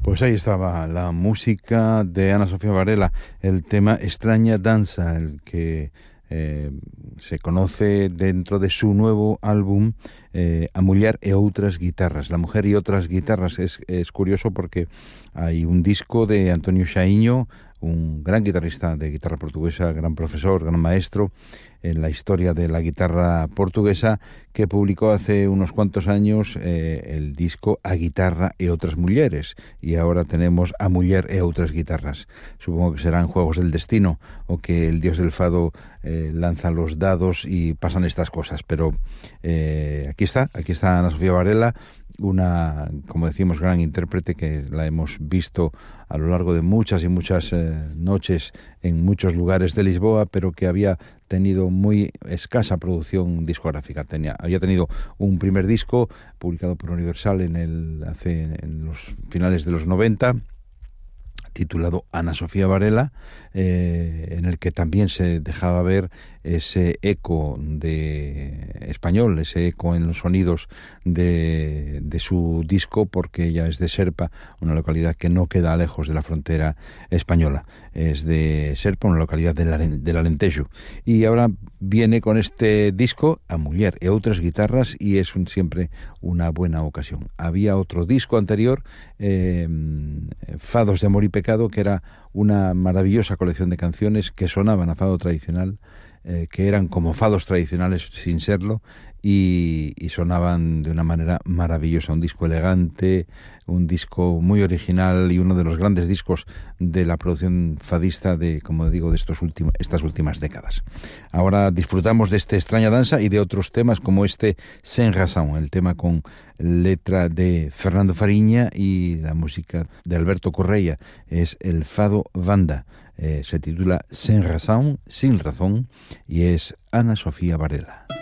Pues ahí estaba la música de Ana Sofía Varela, el tema Extraña Danza, el que se conoce dentro de su nuevo álbum A Muller e Outras Guitarras. La mujer y otras guitarras es curioso porque hay un disco de Antonio Xaíño, un gran guitarrista de guitarra portuguesa, gran profesor, gran maestro en la historia de la guitarra portuguesa, que publicó hace unos cuantos años el disco A Guitarra e Outras Mulleres, y ahora tenemos A Muller e Outras Guitarras. Supongo que serán juegos del destino, o que el dios del fado lanza los dados y pasan estas cosas, pero aquí está Ana Sofía Varela, una, como decimos, gran intérprete que la hemos visto a lo largo de muchas y muchas noches en muchos lugares de Lisboa, pero que había tenido muy escasa producción discográfica. Había tenido un primer disco publicado por Universal en los finales de los 90, titulado Ana Sofía Varela, en el que también se dejaba ver ese eco de español, ese eco en los sonidos de su disco, porque ella es de Serpa, una localidad que no queda lejos de la frontera española. Es de Serpa, una localidad del Alentejo. Y ahora viene con este disco, A Muller e Outras Guitarras, y es siempre una buena ocasión. Había otro disco anterior, Fados de Amor y Pecado, que era una maravillosa colección de canciones que sonaban a fado tradicional, que eran como fados tradicionales sin serlo, y sonaban de una manera maravillosa. Un disco elegante, un disco muy original y uno de los grandes discos de la producción fadista de, como digo, de estas últimas décadas. Ahora disfrutamos de esta extraña danza y de otros temas como este Sen Razón, el tema con letra de Fernando Fariña y la música de Alberto Correia. Es el fado Vanda. Se titula Sen Razón, sin razón, y es Ana Sofía Varela.